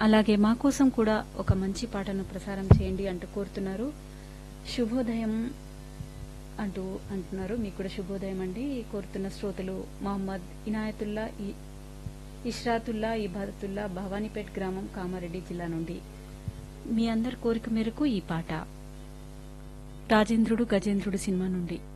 అలాగే మా కోసం కూడా ఒక మంచి పాటను ప్రసారం చేయండి అంటూ కోరుతున్నారు. శుభోదయం అంటున్నారు. మీకు కూడా శుభోదయం అండి. కోరుతున్న శ్రోతలు మహమ్మద్ ఇనాయతుల్లా, ఇష్రాతుల్లా, ఇబాదతుల్లా, భవానీపేట్ గ్రామం, కామారెడ్డి జిల్లా నుండి. మీ అందరి కోరిక మేరకు ఈ పాట రాజేంద్రుడు గజేంద్రుడు సినిమా నుండి.